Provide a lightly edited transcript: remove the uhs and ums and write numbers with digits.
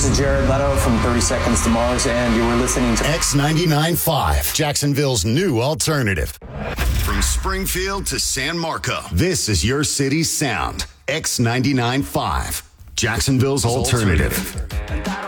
This is Jared Leto from 30 Seconds to Mars, and you were listening to X99.5, Jacksonville's new alternative. From Springfield to San Marco, this is your city's sound. X99.5, Jacksonville's alternative.